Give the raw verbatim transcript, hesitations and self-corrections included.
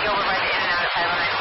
over by the In-N-Out at five oh nine